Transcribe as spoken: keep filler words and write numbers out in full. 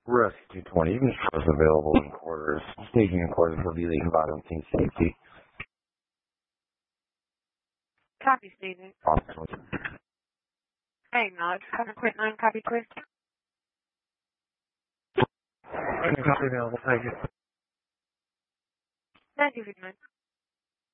Risk two twenty, you can show us available in quarters. Staging in quarters will be the bottom team safety. Copy, Stephen. Awesome. I acknowledge. Have a quick nine copy, please. Copy available, thank you. Thank you, good night.